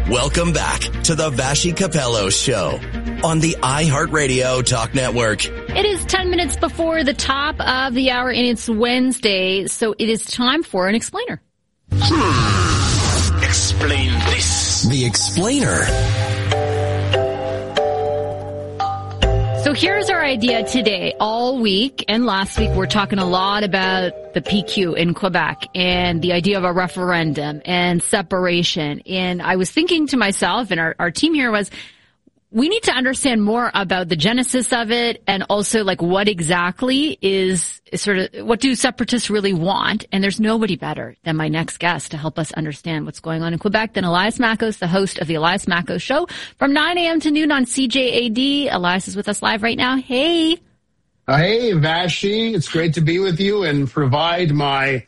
Welcome back to the Vassy Capello Show on the iHeartRadio Talk Network. It is 10 minutes before the top of the hour, and it's Wednesday, so it is time for an explainer. Explain this. The Explainer. So here's our idea today. All week and last week, we're talking a lot about the PQ in Quebec and the idea of a referendum and separation. And I was thinking to myself, and our team here was, we need to understand more about the genesis of it and also like what exactly is sort of, what do separatists really want? And there's nobody better than my next guest to help us understand what's going on in Quebec than Elias Mackos, the host of the Elias Mackos Show from 9 a.m. to noon on CJAD. Elias is with us live right now. Hey. Hey, Vassy. It's great to be with you and provide my,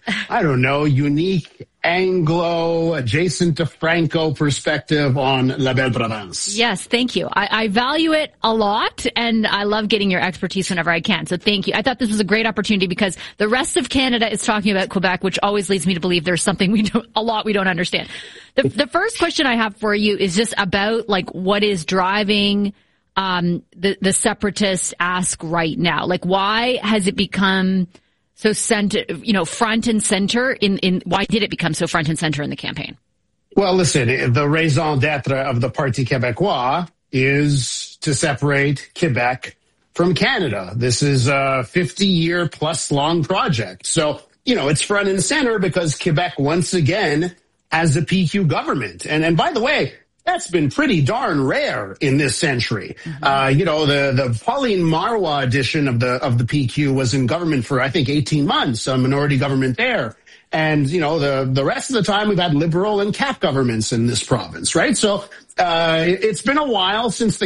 unique Anglo, adjacent to Franco perspective on La Belle Province. Yes, thank you. I value it a lot, and I love getting your expertise whenever I can. So thank you. I thought this was a great opportunity because the rest of Canada is talking about Quebec, which always leads me to believe there's something we don't understand. The first question I have for you is just about like what is driving the separatist ask right now. Like, why has it become so front and center why did it become so front and center in the campaign? Well, listen, the raison d'etre of the Parti Québécois is to separate Quebec from Canada. This is a 50-year plus long project. So, it's front and center because Quebec once again has a PQ government. And by the way, that's been pretty darn rare in this century. Mm-hmm. The Pauline Marois edition of the PQ was in government for, I think, 18 months, a minority government there. And, the rest of the time we've had liberal and CAQ governments in this province, right? So, it's been a while since the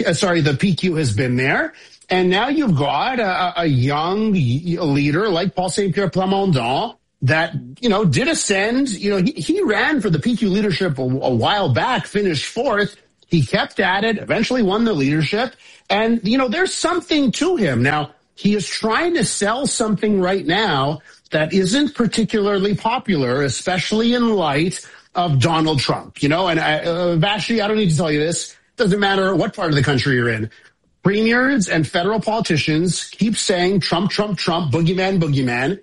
PQ has been there. And now you've got a young leader like Paul Saint-Pierre Plamondon that, did ascend. He ran for the PQ leadership a while back, finished fourth. He kept at it, eventually won the leadership. And, there's something to him. Now, he is trying to sell something right now that isn't particularly popular, especially in light of Donald Trump. And Vassy, I don't need to tell you this. Doesn't matter what part of the country you're in. Premiers and federal politicians keep saying Trump, Trump, Trump, boogeyman, boogeyman,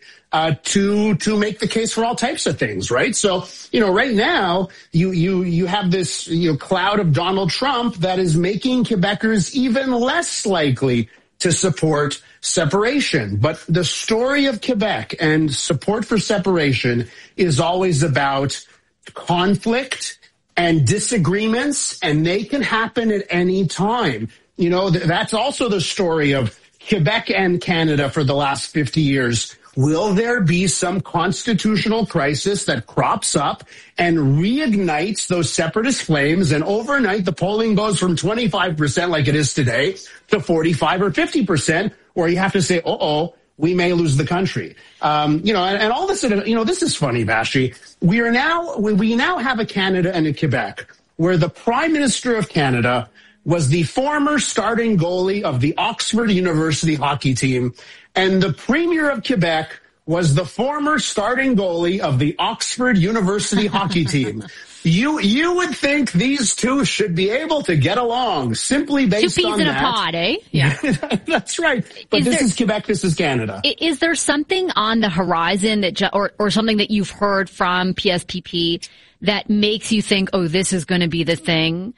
to make the case for all types of things, right? So, right now, you have this, cloud of Donald Trump that is making Quebecers even less likely to support separation. But the story of Quebec and support for separation is always about conflict and disagreements, and they can happen at any time. That's also the story of Quebec and Canada for the last 50 years. Will there be some constitutional crisis that crops up and reignites those separatist flames, and overnight the polling goes from 25% like it is today to 45 or 50%, or you have to say, we may lose the country. And all this, this is funny, Vassy. We now have a Canada and a Quebec where the Prime Minister of Canada was the former starting goalie of the Oxford University hockey team, and the Premier of Quebec was the former starting goalie of the Oxford University hockey team. You would think these two should be able to get along simply based on that. 2 peas in a pod, eh? Yeah. That's right. But this is Quebec, this is Canada. Is there something on the horizon or something that you've heard from PSPP that makes you think, this is going to be the thing?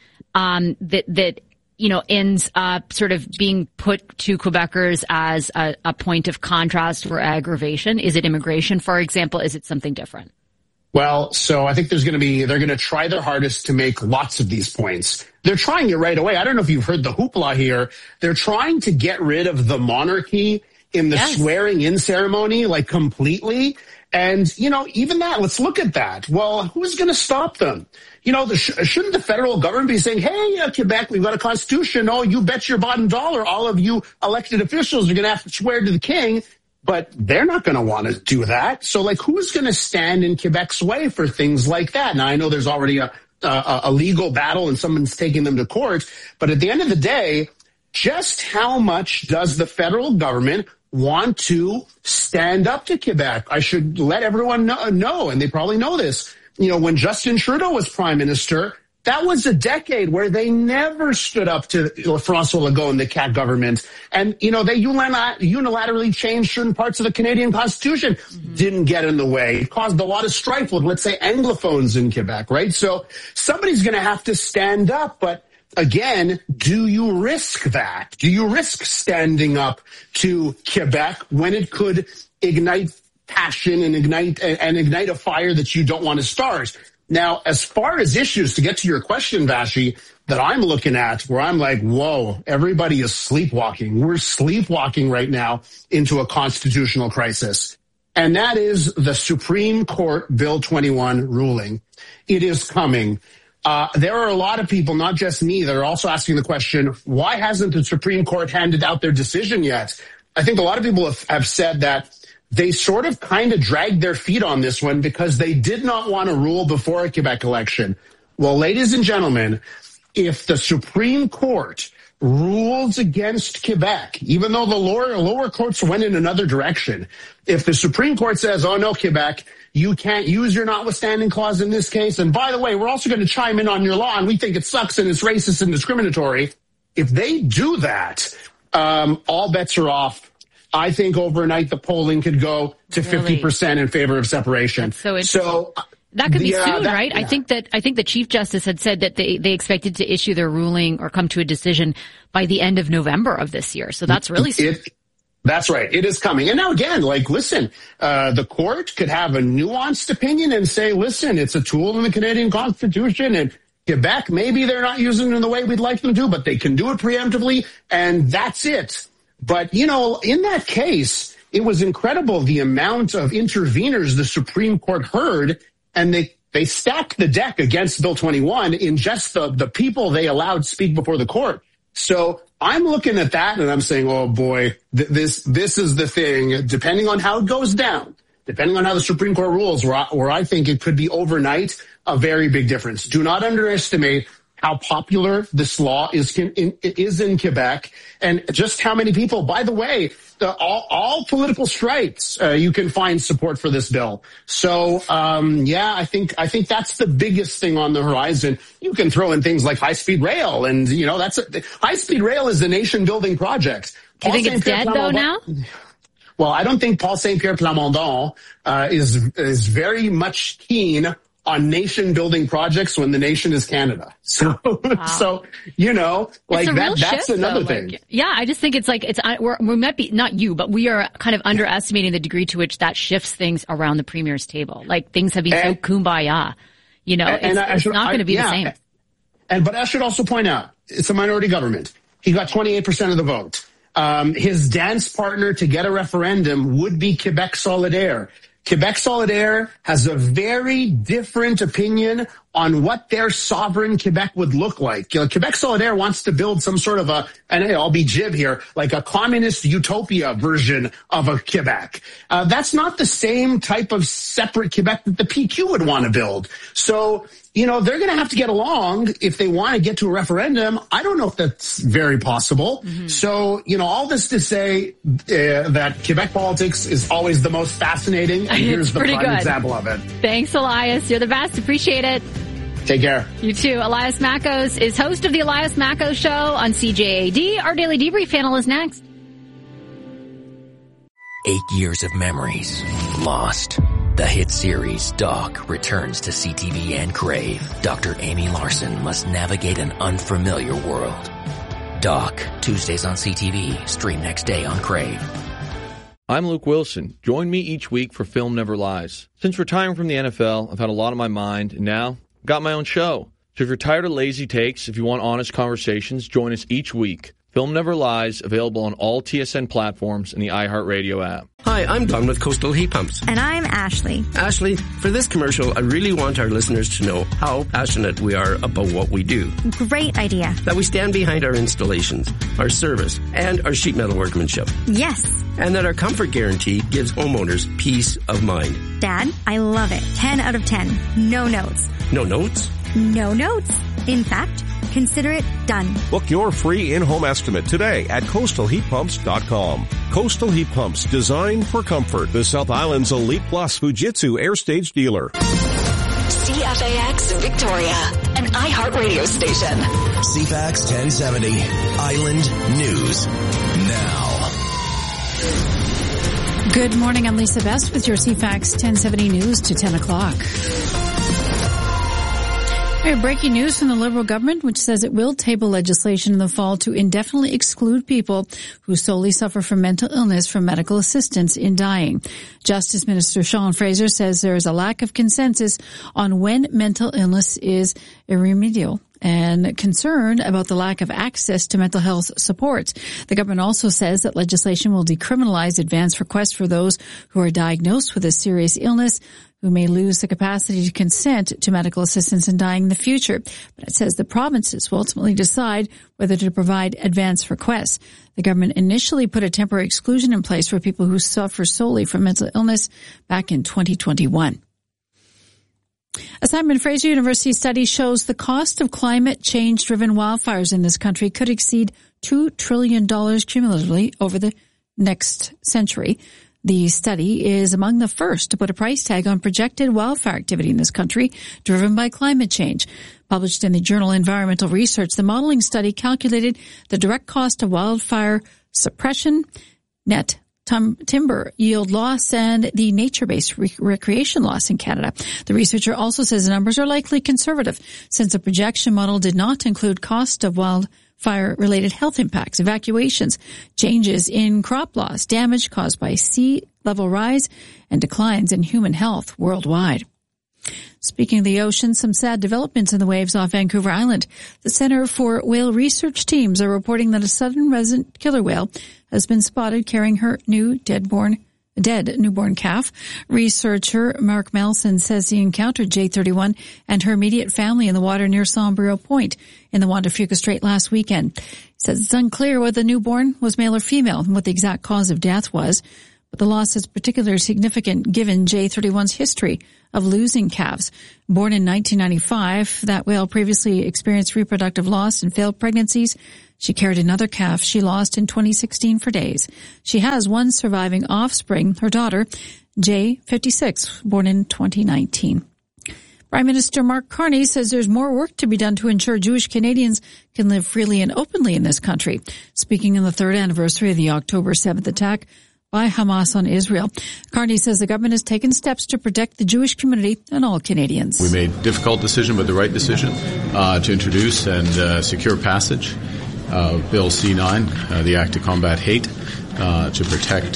That ends up sort of being put to Quebecers as a point of contrast or aggravation? Is it immigration, for example? Is it something different? Well, so I think they're going to try their hardest to make lots of these points. They're trying it right away. I don't know if you've heard the hoopla here. They're trying to get rid of the monarchy in the swearing in ceremony, like completely. And, even that, let's look at that. Well, who's going to stop them? Shouldn't the federal government be saying, hey, Quebec, we've got a constitution. Oh, you bet your bottom dollar all of you elected officials are going to have to swear to the king. But they're not going to want to do that. So, who's going to stand in Quebec's way for things like that? Now, I know there's already a legal battle and someone's taking them to court. But at the end of the day, just how much does the federal government want to stand up to Quebec? I should let everyone know, and they probably know this. When Justin Trudeau was prime minister, That was a decade where they never stood up to François Legault and the CAQ government. And, they unilaterally changed certain parts of the Canadian Constitution. Didn't get in the way. It caused a lot of strife with, let's say, Anglophones in Quebec, right? So somebody's going to have to stand up. But again, do you risk that? Do you risk standing up to Quebec when it could ignite passion and ignite a fire that you don't want to start? Now, as far as issues, to get to your question, Vashi, that I'm looking at, where I'm like, whoa, everybody is sleepwalking. We're sleepwalking right now into a constitutional crisis. And that is the Supreme Court Bill 21 ruling. It is coming. There are a lot of people, not just me, that are also asking the question, why hasn't the Supreme Court handed out their decision yet? I think a lot of people have said that they sort of kind of dragged their feet on this one because they did not want to rule before a Quebec election. Well, ladies and gentlemen, if the Supreme Court rules against Quebec, even though the lower courts went in another direction, if the Supreme Court says, oh no, Quebec, you can't use your notwithstanding clause in this case, and by the way, we're also going to chime in on your law, and we think it sucks and it's racist and discriminatory. If they do that, all bets are off. I think overnight the polling could go to 50% in favor of separation. That's so interesting. So that could be soon, right? Yeah. I think the Chief Justice had said that they expected to issue their ruling or come to a decision by the end of November of this year. So that's really soon. That's right. It is coming. And now again, listen, the court could have a nuanced opinion and say, listen, it's a tool in the Canadian Constitution, and Quebec, maybe they're not using it in the way we'd like them to, but they can do it preemptively, and that's it. But, in that case, it was incredible the amount of interveners the Supreme Court heard, and they stacked the deck against Bill 21 in just the people they allowed speak before the court. So I'm looking at that and I'm saying, oh boy, this is the thing, depending on how it goes down, depending on how the Supreme Court rules, where I think it could be overnight a very big difference. Do not underestimate how popular this law is in Quebec, and just how many people, by the way, all political stripes, you can find support for this bill. So, I think that's the biggest thing on the horizon. You can throw in things like high-speed rail, and, high-speed rail is a nation-building project. Do you think it's dead, though, now? Well, I don't think Paul Saint-Pierre Plamondon is very much keen on nation-building projects when the nation is Canada. So, wow. That's another thing. I just think we might be, not you, but we are kind of underestimating the degree to which that shifts things around the Premier's table. Like, things have been so kumbaya. It's not going to be the same. But I should also point out, it's a minority government. He got 28% of the vote. His dance partner to get a referendum would be Quebec Solidaire. Quebec Solidaire has a very different opinion on what their sovereign Quebec would look like. Quebec Solidaire wants to build some sort of and I'll be jib here, like a communist utopia version of a Quebec. That's not the same type of separate Quebec that the PQ would want to build. So, they're going to have to get along if they want to get to a referendum. I don't know if that's very possible. Mm-hmm. So, all this to say that Quebec politics is always the most fascinating, and here's the prime example of it. Thanks, Elias. You're the best. Appreciate it. Take care. You too. Elias Mackos is host of the Elias Mackos Show on CJAD. Our Daily Debrief panel is next. 8 years of memories lost. The hit series Doc returns to CTV and Crave. Dr. Amy Larson must navigate an unfamiliar world. Doc, Tuesdays on CTV, stream next day on Crave. I'm Luke Wilson. Join me each week for Film Never Lies. Since retiring from the NFL, I've had a lot on my mind, and now I've got my own show. So if you're tired of lazy takes, if you want honest conversations, join us each week. Film Never Lies, available on all TSN platforms and the iHeartRadio app. Hi, I'm Don with Coastal Heat Pumps. And I'm Ashley. Ashley, for this commercial, I really want our listeners to know how passionate we are about what we do. Great idea. That we stand behind our installations, our service, and our sheet metal workmanship. Yes. And that our comfort guarantee gives homeowners peace of mind. Dad, I love it. 10 out of 10. No notes. No notes? No notes. In fact, consider it done. Book your free in-home estimate today at CoastalHeatPumps.com. Coastal Heat Pumps, designed for comfort. The South Island's Elite Plus Fujitsu Airstage dealer. CFAX Victoria. an iHeartRadio station. CFAX 1070, Island News Now. Good morning, I'm Lisa Best with your CFAX 1070 News to 10 o'clock. We have breaking news from the Liberal government, which says it will table legislation in the fall to indefinitely exclude people who solely suffer from mental illness from medical assistance in dying. Justice Minister Sean Fraser says there is a lack of consensus on when mental illness is irremediable and concern about the lack of access to mental health supports. The government also says that legislation will decriminalize advance requests for those who are diagnosed with a serious illness who may lose the capacity to consent to medical assistance in dying in the future. But it says the provinces will ultimately decide whether to provide advance requests. The government initially put a temporary exclusion in place for people who suffer solely from mental illness back in 2021. A Simon Fraser University study shows the cost of climate change-driven wildfires in this country could exceed $2 trillion cumulatively over the next century. The study is among the first to put a price tag on projected wildfire activity in this country driven by climate change. Published in the journal Environmental Research, the modeling study calculated the direct cost of wildfire suppression, net timber yield loss, and the nature-based recreation loss in Canada. The researcher also says the numbers are likely conservative since the projection model did not include cost of wildfire-related health impacts, evacuations, changes in crop loss, damage caused by sea level rise, and declines in human health worldwide. Speaking of the ocean, some sad developments in the waves off Vancouver Island. The Centre for Whale Research teams are reporting that a sudden resident killer whale has been spotted carrying her new dead newborn calf. Researcher Mark Melson says he encountered J31 and her immediate family in the water near Sombrio Point in the Juan de Fuca Strait last weekend. He says it's unclear whether the newborn was male or female and what the exact cause of death was, but the loss is particularly significant given J31's history of losing calves. Born in 1995, that whale previously experienced reproductive loss and failed pregnancies. She carried another calf she lost in 2016 for days. She has one surviving offspring, her daughter, J56, born in 2019. Prime Minister Mark Carney says there's more work to be done to ensure Jewish Canadians can live freely and openly in this country. Speaking on the third anniversary of the October 7th attack by Hamas on Israel, Carney says the government has taken steps to protect the Jewish community and all Canadians. We made a difficult decision, but the right decision, to introduce and secure passage of Bill C-9, the Act to Combat Hate, to protect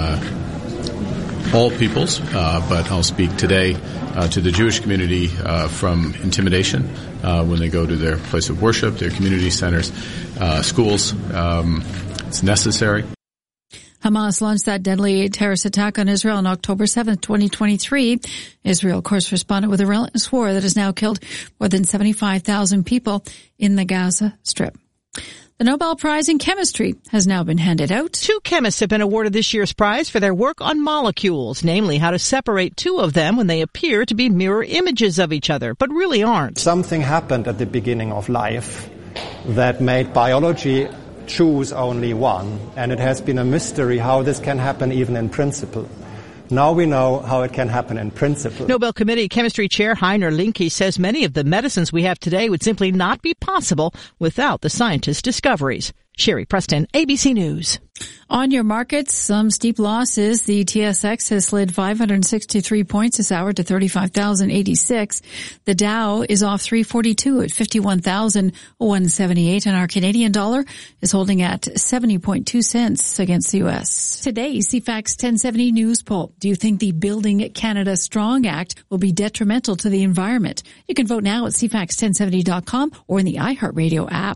all peoples, but I'll speak today to the Jewish community from intimidation when they go to their place of worship, their community centers, schools. It's necessary. Hamas launched that deadly terrorist attack on Israel on October 7th, 2023. Israel, of course, responded with a relentless war that has now killed more than 75,000 people in the Gaza Strip. The Nobel Prize in Chemistry has now been handed out. 2 chemists have been awarded this year's prize for their work on molecules, namely how to separate 2 of them when they appear to be mirror images of each other, but really aren't. Something happened at the beginning of life that made biology choose only one, and it has been a mystery how this can happen even in principle. Now we know how it can happen in principle. Nobel Committee Chemistry Chair Heiner Linke says many of the medicines we have today would simply not be possible without the scientists' discoveries. Sherry Preston, ABC News. On your markets, some steep losses. The TSX has slid 563 points this hour to 35,086. The Dow is off 342 at 51,178, and our Canadian dollar is holding at 70.2 cents against the U.S. Today, CFAX 1070 News Poll. Do you think the Building Canada Strong Act will be detrimental to the environment? You can vote now at CFAX1070.com or in the iHeartRadio app.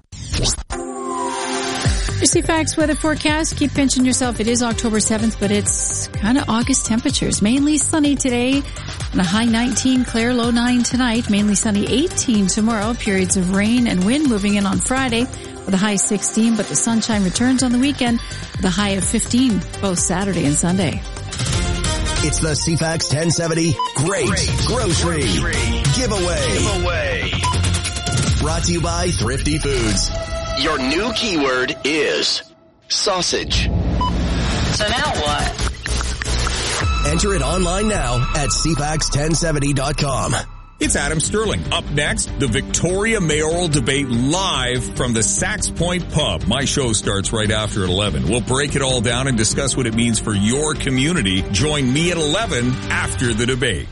Your CFAX weather forecast. Keep pinching yourself. It is October 7th, but it's kind of August temperatures. Mainly sunny today and a high 19, clear, low 9 tonight. Mainly sunny 18 tomorrow. Periods of rain and wind moving in on Friday with a high 16, but the sunshine returns on the weekend with a high of 15, both Saturday and Sunday. It's the CFAX 1070 Great Grocery Giveaway. Brought to you by Thrifty Foods. Your new keyword is sausage. So now what? Enter it online now at CFAX1070.com. It's Adam Sterling. Up next, the Victoria mayoral debate live from the Sax Point Pub. My show starts right after 11. We'll break it all down and discuss what it means for your community. Join me at 11 after the debate.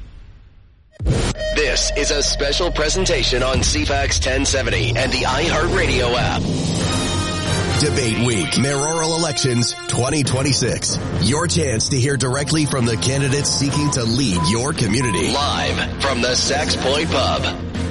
This is a special presentation on CFAX 1070 and the iHeartRadio app. Debate Week, Mayoral Elections 2026. Your chance to hear directly from the candidates seeking to lead your community. Live from the Sax Point Pub.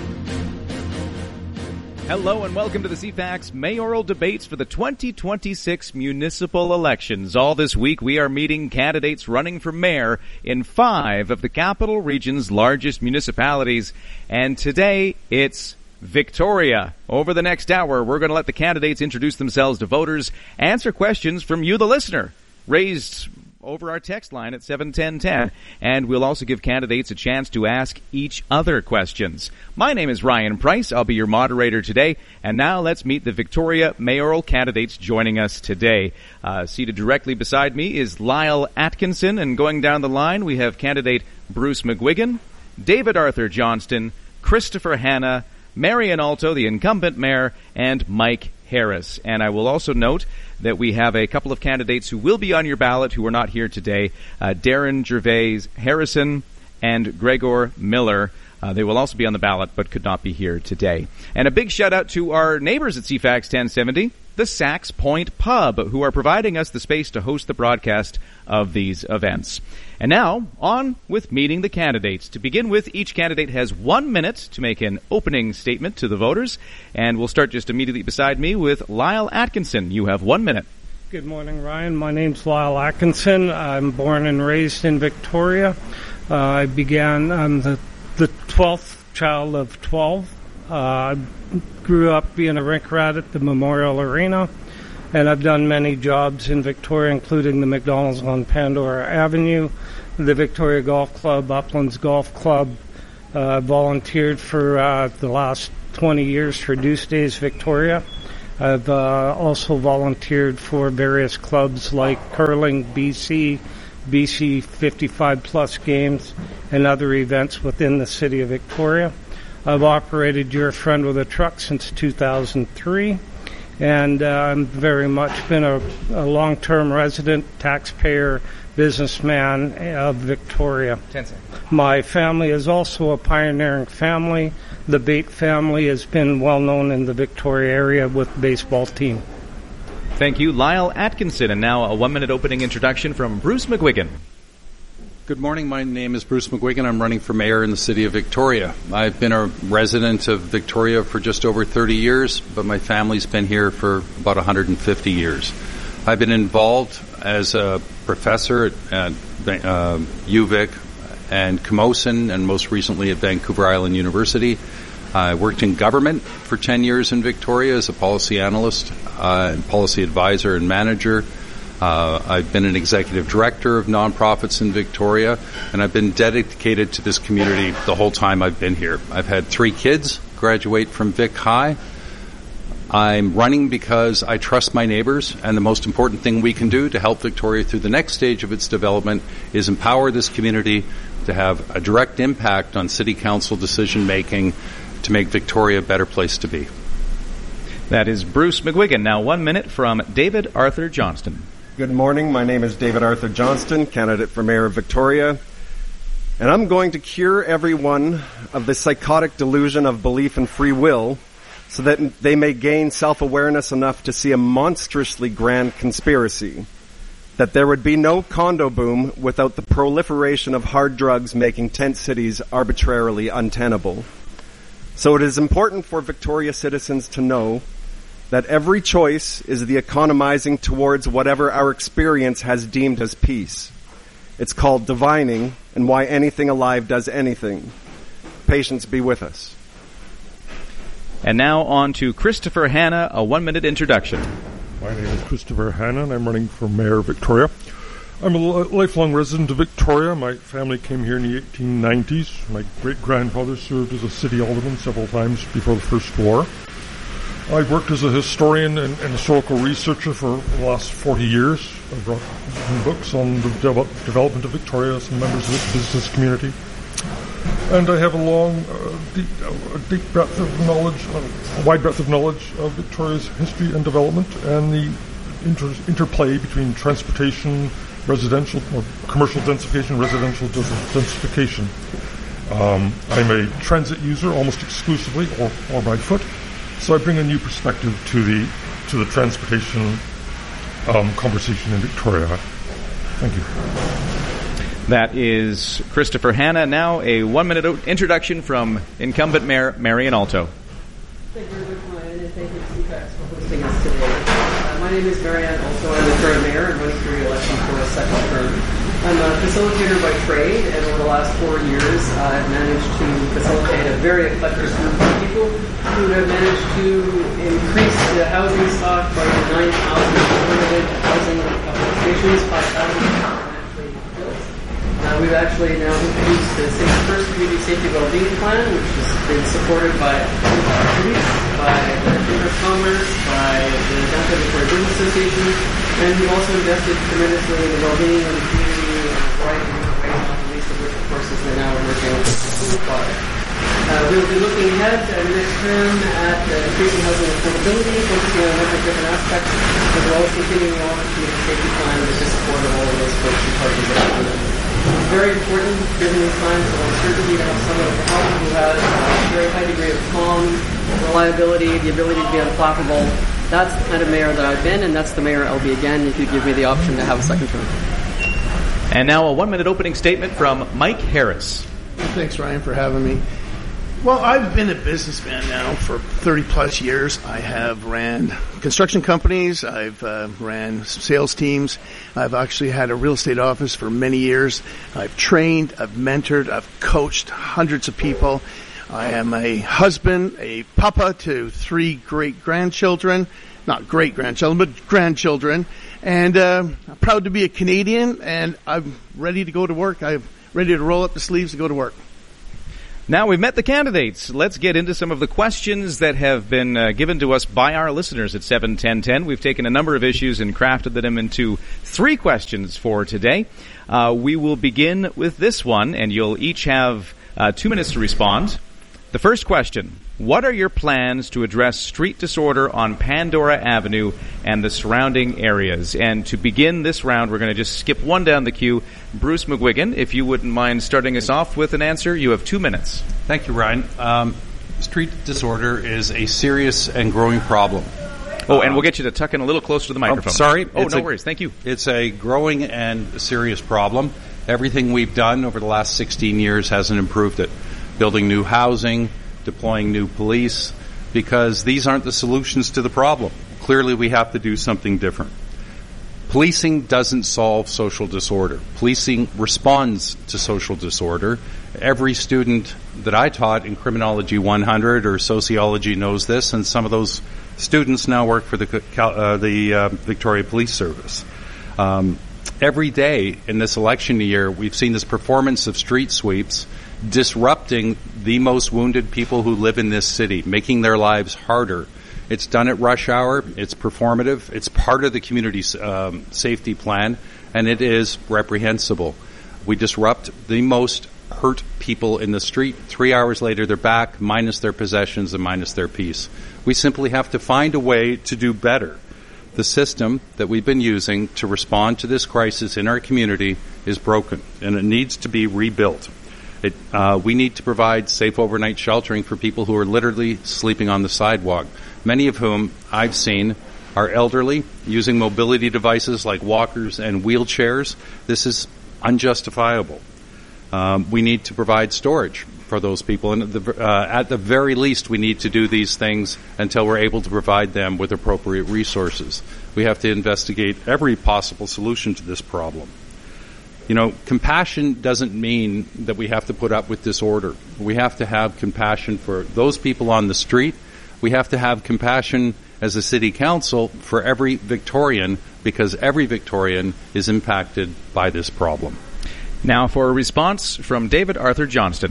Hello and welcome to the CFAX mayoral debates for the 2026 municipal elections. All this week we are meeting candidates running for mayor in 5 of the capital region's largest municipalities. And today it's Victoria. Over the next hour, we're going to let the candidates introduce themselves to voters, answer questions from you, the listener, raised over our text line at 71010, and we'll also give candidates a chance to ask each other questions. My name is Ryan Price. I'll be your moderator today, and now let's meet the Victoria mayoral candidates joining us today. Seated directly beside me is Lyle Atkinson, and going down the line, we have candidate Bruce McGuigan, David Arthur Johnston, Christopher Hanna, Marion Alto, the incumbent mayor, and Mike Harris. And I will also note that we have a couple of candidates who will be on your ballot who are not here today, Darren Gervais Harrison and Gregor Miller. They will also be on the ballot but could not be here today. And a big shout out to our neighbors at CFAX 1070, the Sax Point Pub, who are providing us the space to host the broadcast of these events. And now, on with meeting the candidates. To begin with, each candidate has 1 minute to make an opening statement to the voters. And we'll start just immediately beside me with Lyle Atkinson. You have 1 minute. Good morning, Ryan. My name's Lyle Atkinson. I'm born and raised in Victoria. I'm the 12th child of 12. I grew up being a rink rat at the Memorial Arena, and I've done many jobs in Victoria, including the McDonald's on Pandora Avenue, the Victoria Golf Club, Uplands Golf Club. Volunteered for the last 20 years for Deuce Days Victoria. I've also volunteered for various clubs like Curling BC 55 plus games, and other events within the city of Victoria. I've operated Your Friend with a Truck since 2003, and I'm very much been a long-term resident, taxpayer, businessman of Victoria. My family is also a pioneering family. The Bate family has been well known in the Victoria area with the baseball team. Thank you, Lyle Atkinson. And now a 1 minute opening introduction from Bruce McGuigan. Good morning. My name is Bruce McGuigan. I'm running for mayor in the city of Victoria. I've been a resident of Victoria for just over 30 years, but my family's been here for about 150 years. I've been involved as a professor at UVic and Camosun, and most recently at Vancouver Island University. I worked in government for 10 years in Victoria as a policy analyst, policy advisor and manager. I've been an executive director of nonprofits in Victoria, and I've been dedicated to this community the whole time I've been here. I've had 3 kids graduate from Vic High. I'm running because I trust my neighbors, and the most important thing we can do to help Victoria through the next stage of its development is empower this community to have a direct impact on city council decision making to make Victoria a better place to be. That is Bruce McGuigan. Now 1 minute from David Arthur Johnston. Good morning. My name is David Arthur Johnston, candidate for mayor of Victoria. And I'm going to cure everyone of the psychotic delusion of belief in free will so that they may gain self-awareness enough to see a monstrously grand conspiracy. That there would be no condo boom without the proliferation of hard drugs making tent cities arbitrarily untenable. So it is important for Victoria citizens to know that every choice is the economizing towards whatever our experience has deemed as peace. It's called divining, and why anything alive does anything. Patience be with us. And now on to Christopher Hanna, a 1 minute introduction. My name is Christopher Hanna, and I'm running for mayor of Victoria. I'm a lifelong resident of Victoria. My family came here in the 1890s. My great-grandfather served as a city alderman several times before the First War. I've worked as a historian and historical researcher for the last 40 years. I've written books on the development of Victoria as members of its business community. And I have a wide breadth of knowledge of Victoria's history and development and the interplay between transportation, residential or commercial densification, residential densification. I'm a transit user almost exclusively, or by foot, so I bring a new perspective to the transportation conversation in Victoria. Thank you. That is Christopher Hanna. Now a 1-minute introduction from incumbent Mayor Marion Alto. Thank you very much, Ryan, and thank you to CFAX for hosting us today. My name is Marion Alto. I'm the current mayor and running for re-election for a second term. I'm a facilitator by trade, and over the last 4 years, I've managed to facilitate a very eclectic group of people who have managed to increase the housing stock by 9,000 permanent housing stations, 5,000. We've actually now introduced the city's first community safety well-being plan, which has been supported by police, by the Chamber of Commerce, by the Downtown Victoria Business Association, and we've also invested tremendously in the well-being of the community in a variety of different ways, not the least of which, of course, is the now emerging food product. We'll be looking ahead to the next term at increasing housing affordability, focusing on a number of different aspects, as well as continuing on the community safety plan with the support of all of those folks and partners that have done. It's very important, given these times of uncertainty, to have someone at the helm who has a very high degree of calm, reliability, the ability to be unflappable. That's the kind of mayor that I've been, and that's the mayor I'll be again if you give me the option to have a second term. And now a 1-minute opening statement from Mike Harris. Thanks, Ryan, for having me. Well, I've been a businessman now for 30-plus years. I have ran construction companies. I've ran sales teams. I've actually had a real estate office for many years. I've trained, I've mentored, I've coached hundreds of people. I am a husband, a papa to 3 great-grandchildren. Not great-grandchildren, but grandchildren. And I'm proud to be a Canadian, and I'm ready to go to work. I'm ready to roll up the sleeves and go to work. Now we've met the candidates. Let's get into some of the questions that have been given to us by our listeners at 71010. We've taken a number of issues and crafted them into 3 questions for today. We will begin with this one, and you'll each have 2 minutes to respond. The first question: what are your plans to address street disorder on Pandora Avenue and the surrounding areas? And to begin this round, we're going to just skip one down the queue. Bruce McGuigan, if you wouldn't mind starting us off with an answer, you have 2 minutes. Thank you, Ryan. Street disorder is a serious and growing problem. Oh, and we'll get you to tuck in a little closer to the microphone. Sorry. Oh, no worries. Thank you. It's a growing and serious problem. Everything we've done over the last 16 years hasn't improved it. Building new housing, deploying new police, because these aren't the solutions to the problem. Clearly, we have to do something different. Policing doesn't solve social disorder. Policing responds to social disorder. Every student that I taught in Criminology 100 or Sociology knows this, and some of those students now work for the Victoria Police Service. Every day in this election year, we've seen this performance of street sweeps disrupting the most wounded people who live in this city, making their lives harder. It's done at rush hour. It's performative. It's part of the community safety plan, and it is reprehensible. We disrupt the most hurt people in the street. 3 hours later, they're back, minus their possessions and minus their peace. We simply have to find a way to do better. The system that we've been using to respond to this crisis in our community is broken, and it needs to be rebuilt. We need to provide safe overnight sheltering for people who are literally sleeping on the sidewalk, many of whom I've seen are elderly, using mobility devices like walkers and wheelchairs. This is unjustifiable. We need to provide storage for those people, and at the very least, we need to do these things until we're able to provide them with appropriate resources. We have to investigate every possible solution to this problem. You know, compassion doesn't mean that we have to put up with disorder. We have to have compassion for those people on the street. We have to have compassion as a city council for every Victorian, because every Victorian is impacted by this problem. Now for a response from David Arthur Johnston.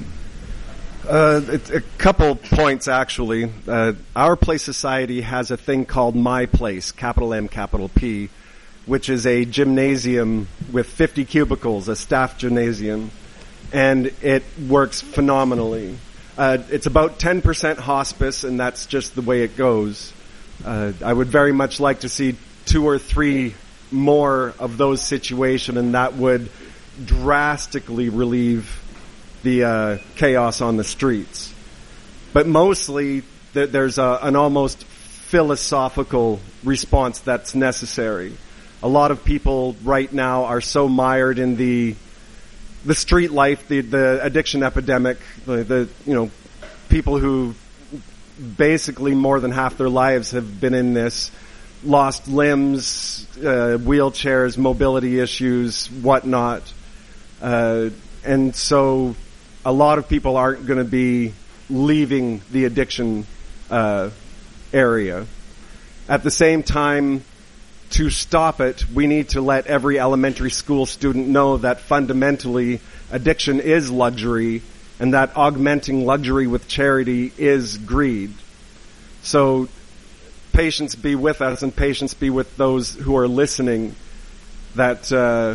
A couple points, actually. Our Place Society has a thing called My Place, capital M, capital P, which is a gymnasium with 50 cubicles, a staff gymnasium. and it works phenomenally. It's about 10% hospice, and that's just the way it goes. I would very much like to see 2 or 3 more of those situations, and that would drastically relieve the chaos on the streets. But mostly, there's an almost philosophical response that's necessary. A lot of people right now are so mired in the street life, the addiction epidemic, the people who basically more than half their lives have been in this, lost limbs, wheelchairs, mobility issues, whatnot. And so a lot of people aren't going to be leaving the addiction area. At the same time, to stop it, we need to let every elementary school student know that fundamentally addiction is luxury and that augmenting luxury with charity is greed. So patience be with us and patience be with those who are listening, that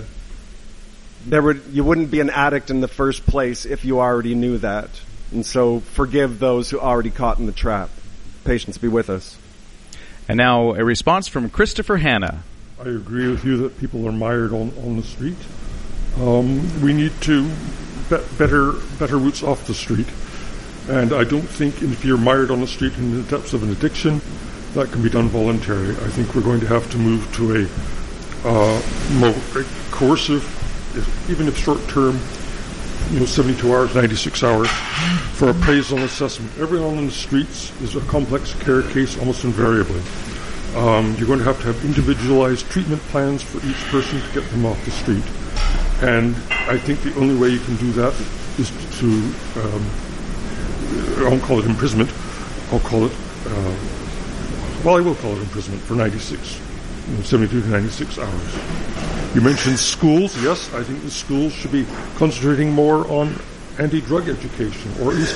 you wouldn't be an addict in the first place if you already knew that. And so forgive those who already caught in the trap. Patience be with us. And now a response from Christopher Hanna. I agree with you that people are mired on the street. We need to better routes off the street. And I don't think if you're mired on the street in the depths of an addiction, that can be done voluntarily. I think we're going to have to move to a more coercive, even if short-term, 72 hours, 96 hours, for appraisal and assessment. Everyone on the streets is a complex care case almost invariably. You're going to have individualized treatment plans for each person to get them off the street. And I think the only way you can do that is to, I won't call it imprisonment, I will call it imprisonment for 72 to 96 hours. You mentioned schools. Yes, I think the schools should be concentrating more on anti-drug education, or at least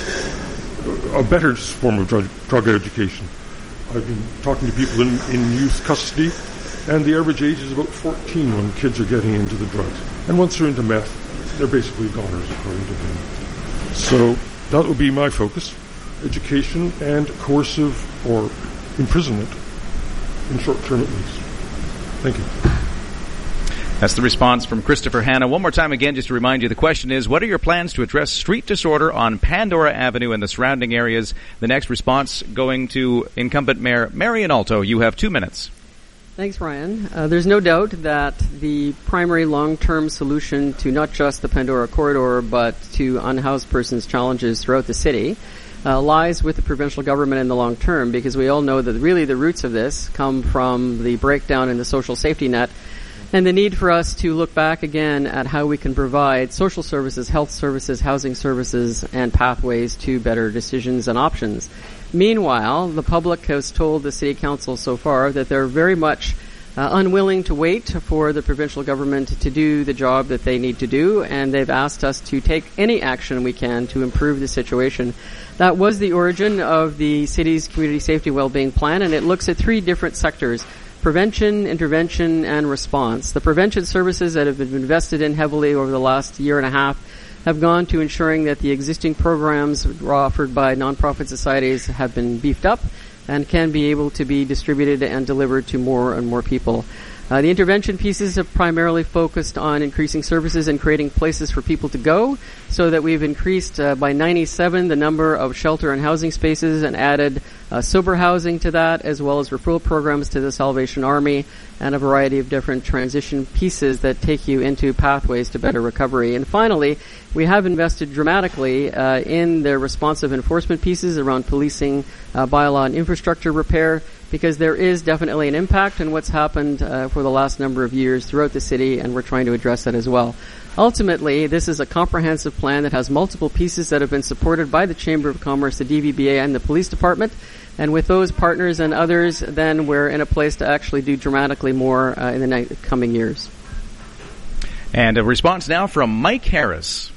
a better form of drug education. I've been talking to people in youth custody, and the average age is about 14 when kids are getting into the drugs. And once they're into meth, they're basically goners, according to them. So that would be my focus, education and coercive or imprisonment in short term at least. Thank you. That's the response from Christopher Hanna. One more time again, just to remind you, the question is, what are your plans to address street disorder on Pandora Avenue and the surrounding areas? The next response going to incumbent Mayor Marian Alto. You have 2 minutes. Thanks, Ryan. There's no doubt that the primary long-term solution to not just the Pandora corridor, but to unhoused persons' challenges throughout the city lies with the provincial government in the long term, because we all know that really the roots of this come from the breakdown in the social safety net and the need for us to look back again at how we can provide social services, health services, housing services, and pathways to better decisions and options. Meanwhile, the public has told the City Council so far that they're very much unwilling to wait for the provincial government to do the job that they need to do, and they've asked us to take any action we can to improve the situation. That was the origin of the city's community safety wellbeing plan, and it looks at 3 different sectors: prevention, intervention, and response. The prevention services that have been invested in heavily over the last year and a half have gone to ensuring that the existing programs offered by nonprofit societies have been beefed up and can be able to be distributed and delivered to more and more people. The intervention pieces have primarily focused on increasing services and creating places for people to go, so that we've increased by 97 the number of shelter and housing spaces and added sober housing to that, as well as referral programs to the Salvation Army and a variety of different transition pieces that take you into pathways to better recovery. And finally, we have invested dramatically in the responsive enforcement pieces around policing, bylaw and infrastructure repair, because there is definitely an impact on what's happened for the last number of years throughout the city, and we're trying to address that as well. Ultimately, this is a comprehensive plan that has multiple pieces that have been supported by the Chamber of Commerce, the DVBA, and the Police Department. And with those partners and others, then we're in a place to actually do dramatically more in the coming years. And a response now from Mike Harris.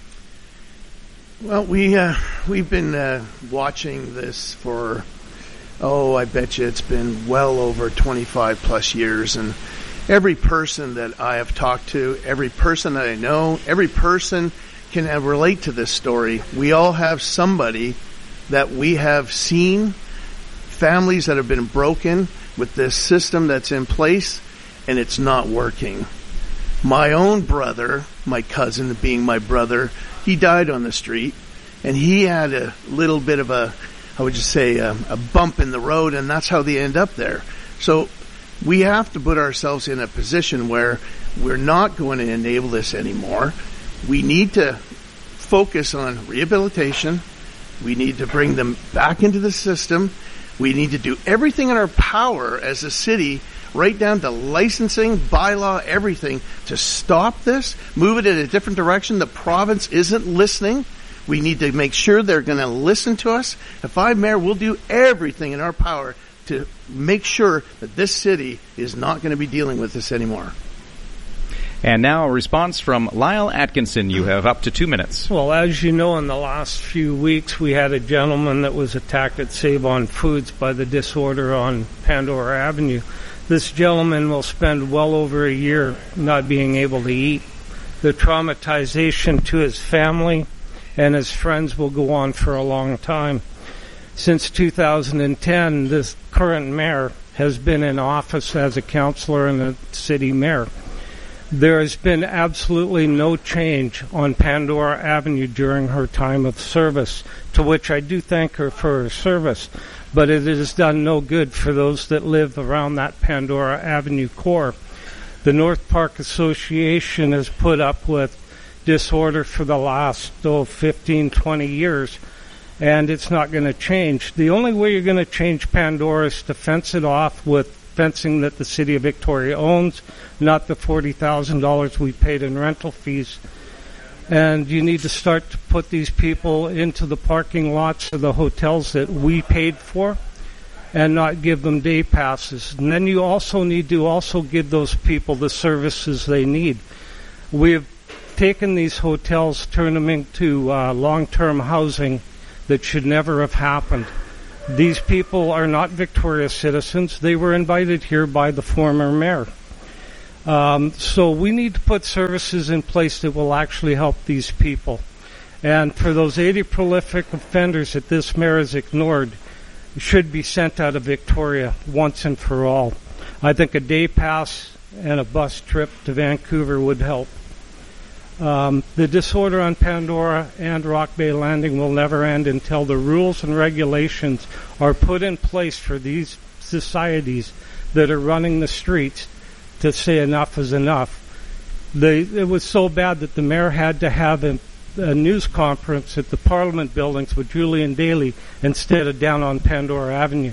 Well, we've been watching this for, I bet you it's been well over 25 plus years, and every person that I have talked to, every person that I know, every person can relate to this story. We all have somebody that we have seen, families that have been broken with this system that's in place, and it's not working. My own brother, my cousin being my brother, he died on the street, and he had a little bit of a bump in the road, and that's how they end up there. So we have to put ourselves in a position where we're not going to enable this anymore. We need to focus on rehabilitation. We need to bring them back into the system. We need to do everything in our power as a city, right down to licensing, bylaw, everything, to stop this, move it in a different direction. The province isn't listening. We need to make sure they're going to listen to us. If I'm mayor, we'll do everything in our power to make sure that this city is not going to be dealing with this anymore. And now a response from Lyle Atkinson. You have up to 2 minutes. Well, as you know, in the last few weeks, we had a gentleman that was attacked at Save-On Foods by the disorder on Pandora Avenue. This gentleman will spend well over a year not being able to eat. The traumatization to his family and his friends will go on for a long time. Since 2010, this current mayor has been in office as a councillor and a city mayor. There has been absolutely no change on Pandora Avenue during her time of service, to which I do thank her for her service, but it has done no good for those that live around that Pandora Avenue core. The North Park Association has put up with disorder for the last 15, 20 years, and it's not going to change. The only way you're going to change Pandora is to fence it off with fencing that the City of Victoria owns, not the $40,000 we paid in rental fees. And you need to start to put these people into the parking lots of the hotels that we paid for and not give them day passes. And then you also need to also give those people the services they need. We have taken these hotels, turned them into long-term housing that should never have happened. These people are not Victoria citizens. They were invited here by the former mayor. So we need to put services in place that will actually help these people. And for those 80 prolific offenders that this mayor has ignored, should be sent out of Victoria once and for all. I think a day pass and a bus trip to Vancouver would help. The disorder on Pandora and Rock Bay Landing will never end until the rules and regulations are put in place for these societies that are running the streets to say enough is enough. It was so bad that the mayor had to have a news conference at the Parliament buildings with Julian Daly instead of down on Pandora Avenue.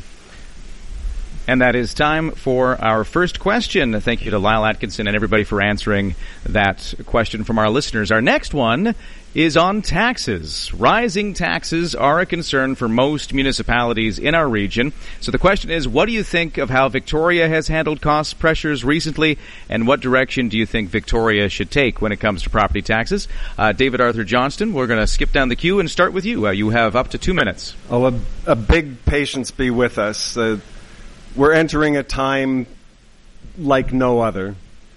And that is time for our first question. Thank you to Lyle Atkinson and everybody for answering that question from our listeners. Our next one is on taxes. Rising taxes are a concern for most municipalities in our region. So the question is, what do you think of how Victoria has handled cost pressures recently, and what direction do you think Victoria should take when it comes to property taxes? David Arthur Johnston, we're going to skip down the queue and start with you. You have up to 2 minutes. Oh, a big patience be with us. We're entering a time like no other.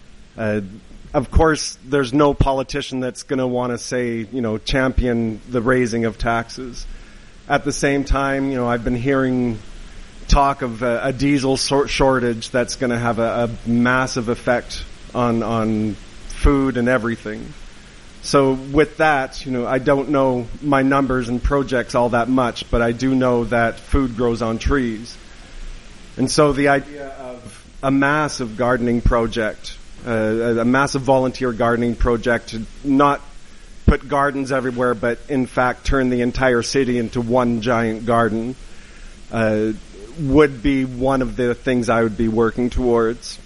Of course, there's no politician that's going to want to say, champion the raising of taxes. At the same time, I've been hearing talk of a diesel shortage that's going to have a massive effect on food and everything. So with that, I don't know my numbers and projects all that much, but I do know that food grows on trees. And so the idea of a massive gardening project, a massive volunteer gardening project to not put gardens everywhere, but in fact turn the entire city into one giant garden, would be one of the things I would be working towards.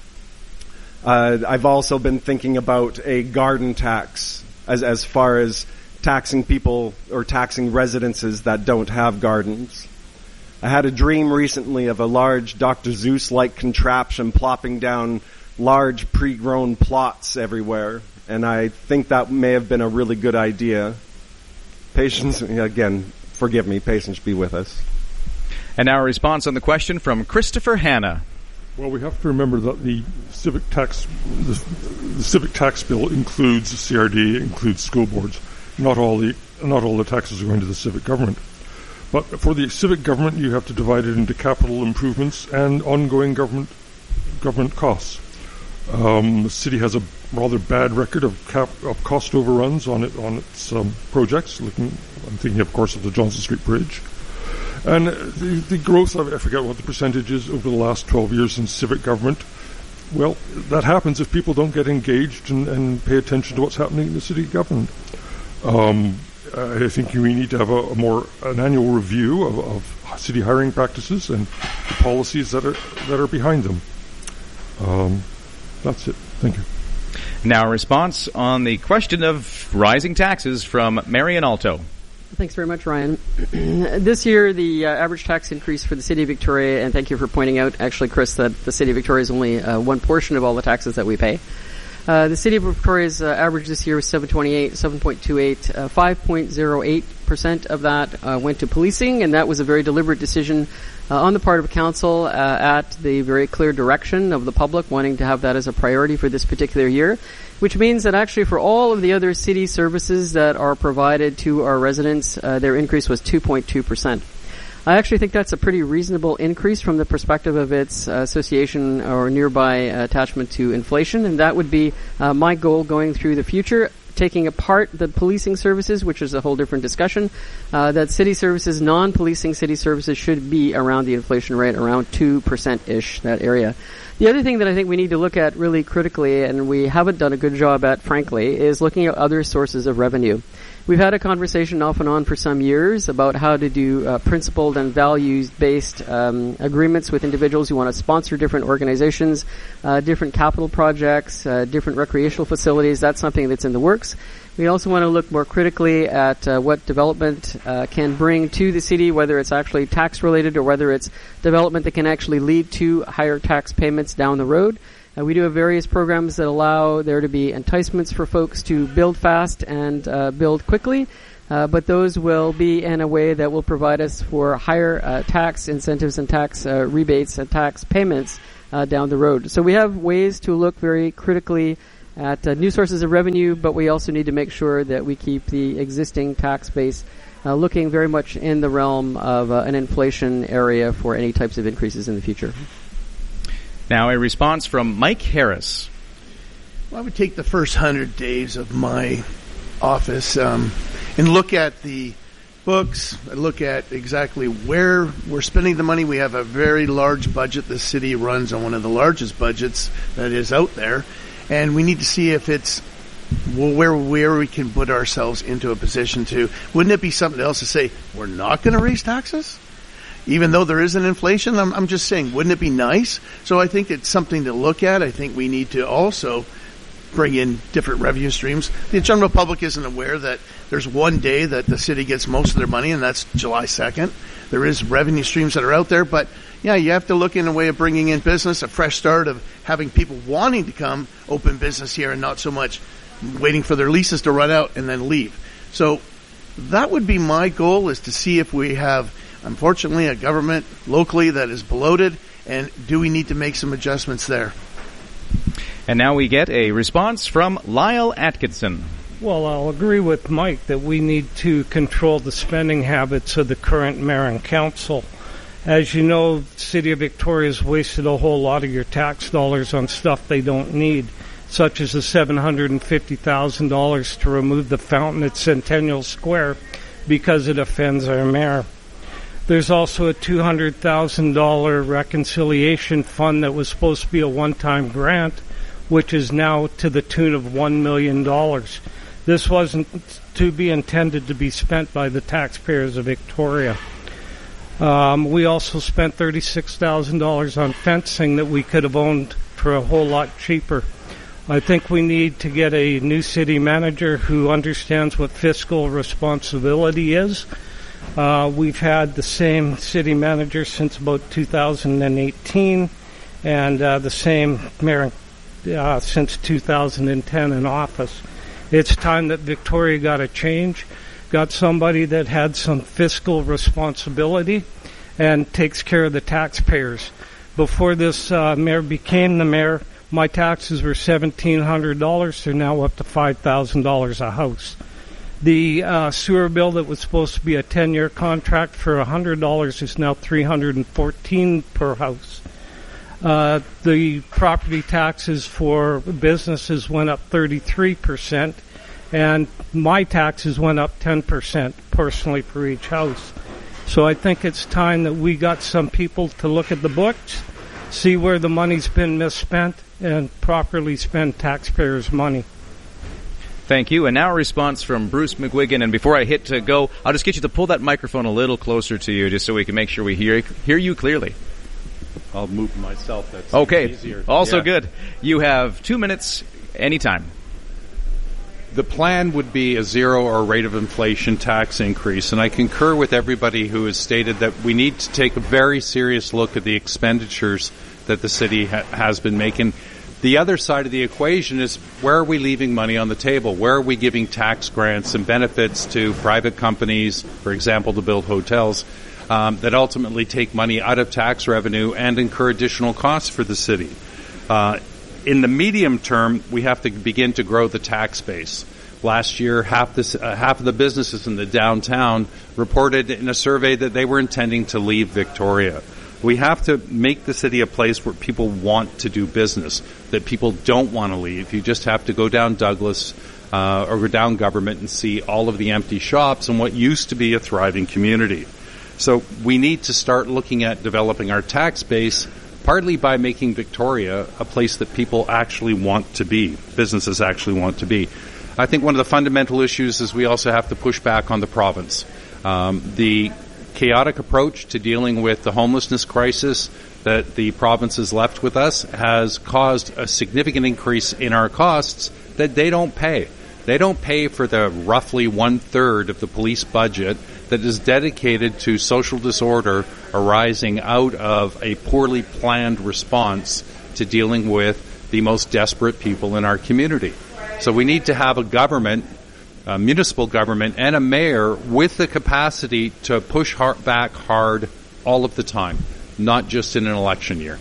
I've also been thinking about a garden tax as far as taxing people or taxing residences that don't have gardens. I had a dream recently of a large Dr. Seuss-like contraption plopping down large pre-grown plots everywhere, and I think that may have been a really good idea. Patience, again, forgive me, patience be with us. And now a response on the question from Christopher Hanna. Well, we have to remember that the civic tax bill includes CRD, includes school boards. not all the taxes are going to the civic government. But for the civic government, you have to divide it into capital improvements and ongoing government costs. The city has a rather bad record of cost overruns on its projects. I'm thinking, of course, of the Johnson Street Bridge. And the growth, I forget what the percentage is over the last 12 years in civic government. Well, that happens if people don't get engaged and pay attention to what's happening in the city government. I think we need to have an annual review of city hiring practices and the policies that are behind them. That's it. Thank you. Now a response on the question of rising taxes from Marion Alto. Thanks very much, Ryan. This year, the average tax increase for the City of Victoria, and thank you for pointing out, actually, Chris, that the City of Victoria is only one portion of all the taxes that we pay. The City of Victoria's average this year was 7.28, 5.08% of that went to policing, and that was a very deliberate decision on the part of council at the very clear direction of the public wanting to have that as a priority for this particular year, which means that actually for all of the other city services that are provided to our residents, their increase was 2.2%. I actually think that's a pretty reasonable increase from the perspective of its association or nearby attachment to inflation, and that would be my goal going through the future, taking apart the policing services, which is a whole different discussion, that city services, non-policing city services should be around the inflation rate, around 2%-ish, that area. The other thing that I think we need to look at really critically, and we haven't done a good job at, frankly, is looking at other sources of revenue. We've had a conversation off and on for some years about how to do principled and values-based agreements with individuals who want to sponsor different organizations, different capital projects, different recreational facilities. That's something that's in the works. We also want to look more critically at what development can bring to the city, whether it's actually tax-related or whether it's development that can actually lead to higher tax payments down the road. We do have various programs that allow there to be enticements for folks to build fast and build quickly, but those will be in a way that will provide us for higher tax incentives and tax rebates and tax payments down the road. So we have ways to look very critically at new sources of revenue, but we also need to make sure that we keep the existing tax base looking very much in the realm of an inflation area for any types of increases in the future. Now a response from Mike Harris. Well, I would take the first 100 days of my office and look at the books, look at exactly where we're spending the money. We have a very large budget. The city runs on one of the largest budgets that is out there, and we need to see if it's where we can put ourselves into a position to. Wouldn't it be something else to say we're not going to raise taxes? Even though there is an inflation, I'm just saying, wouldn't it be nice? So I think it's something to look at. I think we need to also bring in different revenue streams. The general public isn't aware that there's one day that the city gets most of their money, and that's July 2nd. There is revenue streams that are out there, but yeah, you have to look in a way of bringing in business, a fresh start of having people wanting to come open business here and not so much waiting for their leases to run out and then leave. So that would be my goal, is to see if we have, unfortunately, a government locally that is bloated, and do we need to make some adjustments there? And now we get a response from Lyle Atkinson. Well, I'll agree with Mike that we need to control the spending habits of the current mayor and council. As you know, the City of Victoria has wasted a whole lot of your tax dollars on stuff they don't need, such as the $750,000 to remove the fountain at Centennial Square because it offends our mayor. There's also a $200,000 reconciliation fund that was supposed to be a one-time grant, which is now to the tune of $1 million. This wasn't to be intended to be spent by the taxpayers of Victoria. We also spent $36,000 on fencing that we could have owned for a whole lot cheaper. I think we need to get a new city manager who understands what fiscal responsibility is. We've had the same city manager since about 2018 and the same mayor since 2010 in office. It's time that Victoria got a change, got somebody that had some fiscal responsibility and takes care of the taxpayers. Before this mayor became the mayor, my taxes were $1,700. They're now up to $5,000 a house. The sewer bill that was supposed to be a 10-year contract for $100 is now $314 per house. The property taxes for businesses went up 33%, and my taxes went up 10% personally for each house. So I think it's time that we got some people to look at the books, see where the money's been misspent, and properly spend taxpayers' money. Thank you. And now a response from Bruce McGuigan. And before I hit to go, I'll just get you to pull that microphone a little closer to you just so we can make sure we hear you clearly. I'll move myself. That's okay. Easier. Also yeah. Good. You have 2 minutes anytime. The plan would be a zero or rate of inflation tax increase, and I concur with everybody who has stated that we need to take a very serious look at the expenditures that the city has been making. The other side of the equation is, where are we leaving money on the table? Where are we giving tax grants and benefits to private companies, for example, to build hotels, that ultimately take money out of tax revenue and incur additional costs for the city? In the medium term, we have to begin to grow the tax base. Last year, half of the businesses in the downtown reported in a survey that they were intending to leave Victoria. We have to make the city a place where people want to do business, that people don't want to leave. You just have to go down Douglas or go down Government and see all of the empty shops and what used to be a thriving community. So we need to start looking at developing our tax base, partly by making Victoria a place that people actually want to be, businesses actually want to be. I think one of the fundamental issues is we also have to push back on the province. The chaotic approach to dealing with the homelessness crisis that the province has left with us has caused a significant increase in our costs that they don't pay. They don't pay for the roughly 1/3 of the police budget that is dedicated to social disorder arising out of a poorly planned response to dealing with the most desperate people in our community. So we need to have a government, a municipal government, and a mayor with the capacity to push back hard all of the time, not just in an election year.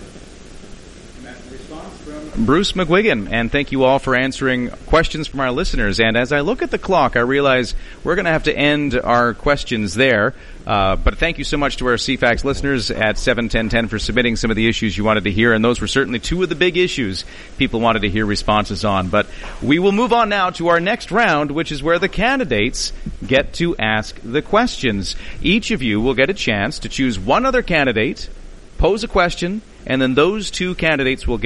Bruce McGuigan, and thank you all for answering questions from our listeners. And as I look at the clock, I realize we're going to have to end our questions there. But thank you so much to our CFAX listeners at 71010 for submitting some of the issues you wanted to hear. And those were certainly two of the big issues people wanted to hear responses on. But we will move on now to our next round, which is where the candidates get to ask the questions. Each of you will get a chance to choose one other candidate, pose a question, and then those two candidates will get